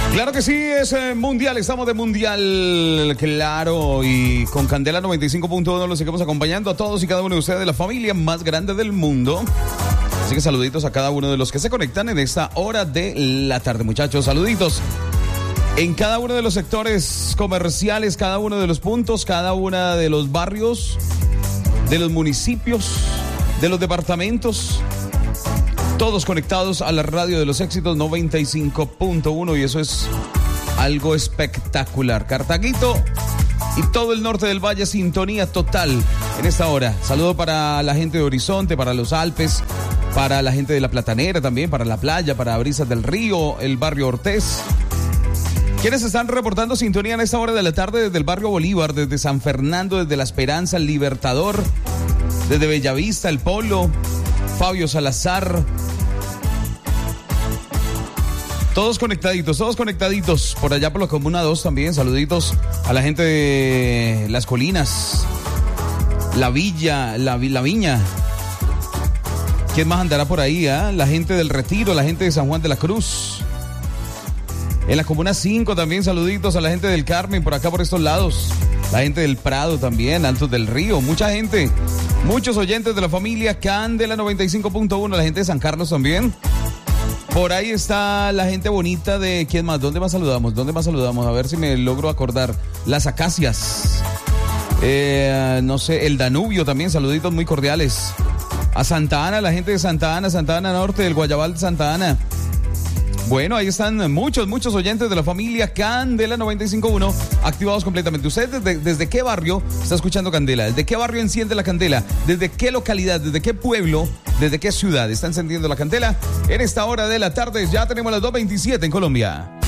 Claro que sí, es mundial, estamos de mundial, claro, y con Candela 95.1 los seguimos acompañando a todos y cada uno de ustedes de la familia más grande del mundo. Así que saluditos a cada uno de los que se conectan en esta hora de la tarde, muchachos, saluditos. En cada uno de los sectores comerciales, cada uno de los puntos, cada uno de los barrios, de los municipios, de los departamentos. Todos conectados a la radio de los éxitos 95.1 y eso es algo espectacular. Cartaguito y todo el norte del valle, sintonía total en esta hora. Saludo para la gente de Horizonte, para los Alpes, para la gente de La Platanera también, para la playa, para Brisas del Río, el barrio Ortés. ¿Quiénes están reportando sintonía en esta hora de la tarde desde el barrio Bolívar, desde San Fernando, desde La Esperanza, el Libertador, desde Bellavista, el Polo, Fabio Salazar? Todos conectaditos, por allá por la Comuna 2 también, saluditos a la gente de Las Colinas, La Viña. ¿Quién más andará por ahí? La gente del Retiro, la gente de San Juan de la Cruz. En la Comuna 5 también, saluditos a la gente del Carmen, por acá por estos lados. La gente del Prado también, Altos del Río, mucha gente, muchos oyentes de la familia Candela 95.1, la gente de San Carlos también. Por ahí está la gente bonita de... ¿Quién más? ¿Dónde más saludamos? A ver si me logro acordar. Las Acacias. No sé, el Danubio también, saluditos muy cordiales. A Santa Ana, la gente de Santa Ana Norte, del Guayabal de Santa Ana. Bueno, ahí están muchos oyentes de la familia Candela 95.1 activados completamente. ¿Usted desde qué barrio está escuchando Candela? ¿Desde qué barrio enciende la candela? ¿Desde qué localidad? ¿Desde qué pueblo? ¿Desde qué ciudad está encendiendo la candela? En esta hora de la tarde ya tenemos las 2:27 en Colombia.